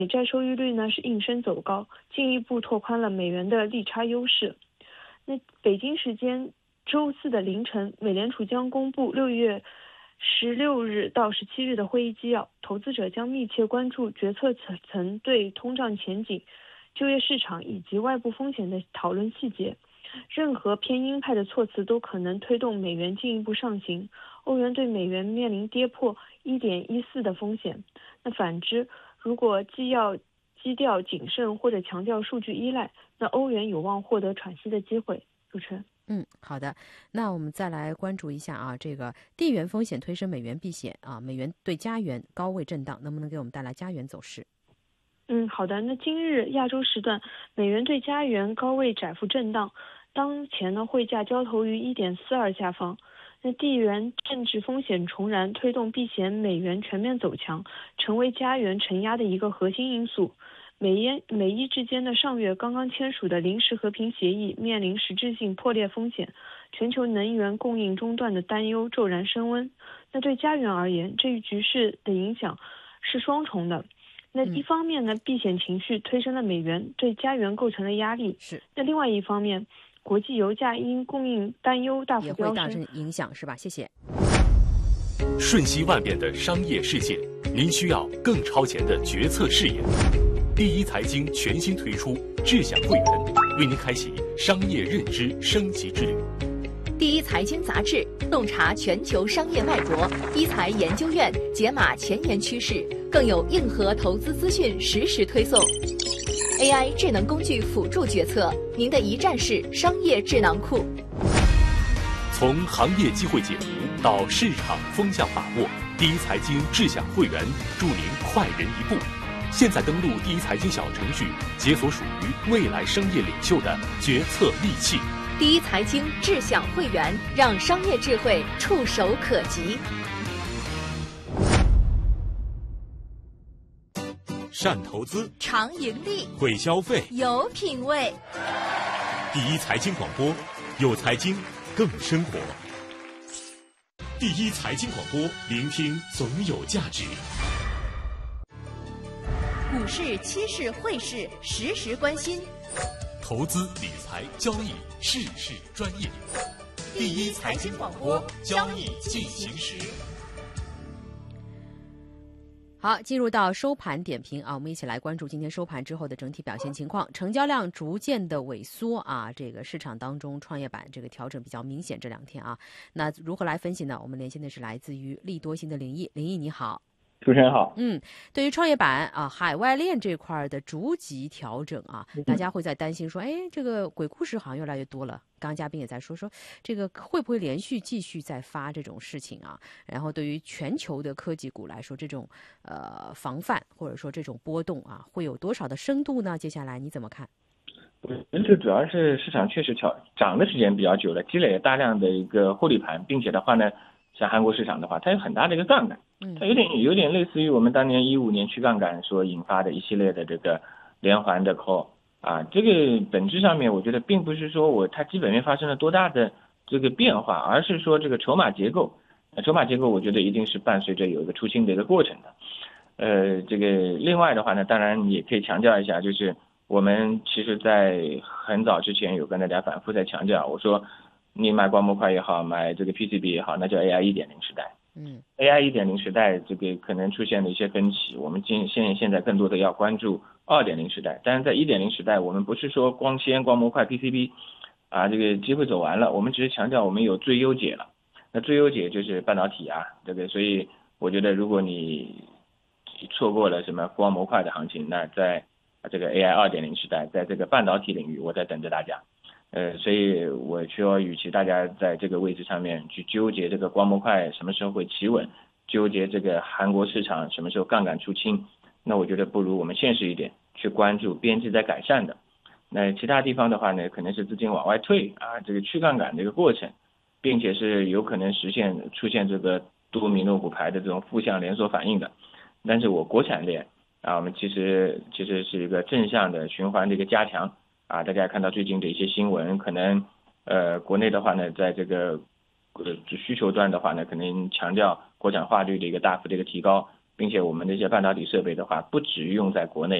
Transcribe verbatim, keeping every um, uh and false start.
美债收益率呢是应声走高，进一步拓宽了美元的利差优势。那北京时间周四的凌晨，美联储将公布六月十六日到十七日的会议纪要，投资者将密切关注决策层对通胀前景、就业市场以及外部风险的讨论细节。任何偏鹰派的措辞都可能推动美元进一步上行，欧元对美元面临跌破 一点一四 的风险。那反之，如果既要基调谨慎或者强调数据依赖，那欧元有望获得喘息的机会。主持人。 嗯，好的。那我们再来关注一下啊，这个地缘风险推升美元避险啊，美元对加元高位震荡，能不能给我们带来加元走势？ 嗯，好的。那今日亚洲时段，美元对加元高位窄幅震荡，当前呢汇价交投于 一点四二 下方。那地缘政治风险重燃，推动避险美元全面走强，成为加元承压的一个核心因素。美耶美伊之间的上月刚刚签署的临时和平协议面临实质性破裂风险，全球能源供应中断的担忧骤然升温。那对加元而言，这一局势的影响是双重的。那一方面呢，避险情绪推升了美元，对加元构成了压力。 是。 那另外一方面，国际油价因供应担忧大幅飙升， 也会大致影响，是吧？谢谢。 瞬息万变的商业世界，您需要更超前的决策视野。第一财经全新推出智享会员，为您开启商业认知升级之旅。 第一财经杂志洞察全球商业脉搏，一财研究院解码前沿趋势，更有硬核投资资讯实时推送。A I 智能工具辅助决策，您的一站式商业智囊库。 从行业机会解读到市场风向把握，第一财经智享会员助您快人一步。现在登录第一财经小程序，解锁属于未来商业领袖的决策利器。 第一财经智享会员，让商业智慧触手可及。 善投资， 常盈利， 会消费， 有品位。 第一财经广播，有财经更生活。第一财经广播，聆听总有价值。 股市、期市、汇市，实时关心。 投资理财交易事事专业。第一财经广播，交易进行时。 好，进入到收盘点评啊，我们一起来关注今天收盘之后的整体表现情况。成交量逐渐的萎缩啊，这个市场当中创业板这个调整比较明显这两天啊。那如何来分析呢？我们连线的是来自于利多星的林毅，林毅你好。 主持人好。 嗯，对于创业板啊海外链这块的逐级调整啊，大家会在担心说，哎，这个鬼故事好像越来越多了。刚刚嘉宾也在说说，这个会不会连续继续在发这种事情啊？然后对于全球的科技股来说，这种呃防范或者说这种波动啊，会有多少的深度呢？接下来你怎么看？ 我觉得这主要是市场确实调涨的时间比较久了，积累了大量的一个获利盘，并且的话呢，像韩国市场的话，它有很大的一个杠杆。它有点有点类似于我们当年一五年去杠杆所引发的一系列的这个连环的 call 啊，这个本质上面我觉得并不是说我它基本面发生了多大的这个变化，而是说这个筹码结构，筹码结构我觉得一定是伴随着有一个出清的一个过程的。呃，这个另外的话呢，当然也可以强调一下，就是我们其实在很早之前有跟大家反复在强调，我说你买光模块也好，买这个 P C B 也好，那叫 A I 一点零 时代。 嗯 ，A I 一点零 时代这个可能出现了一些分歧，我们今现现在更多的要关注二点零 时代。但是在一点零 时代，我们不是说光纤、光模块、P C B 啊，这个机会走完了，我们只是强调我们有最优解了。那最优解就是半导体啊，这个所以我觉得如果你错过了什么光模块的行情，那在这个 A I 二点零 时代，在这个半导体领域，我在等着大家。呃，所以我说，与其大家在这个位置上面去纠结这个光模块什么时候会企稳，纠结这个韩国市场什么时候杠杆出清，那我觉得不如我们现实一点，去关注边际在改善的。那其他地方的话呢，可能是资金往外退啊，这个去杠杆的一个过程，并且是有可能实现出现这个多米诺骨牌的这种负向连锁反应的。但是我国产链啊，我们其实其实是一个正向的循环的一个加强。啊，大家看到最近的一些新闻，可能呃国内的话呢，在这个呃需求端的话呢，可能强调国产化率的一个大幅的一个提高， 并且我们这些半导体设备的话，不只用在国内。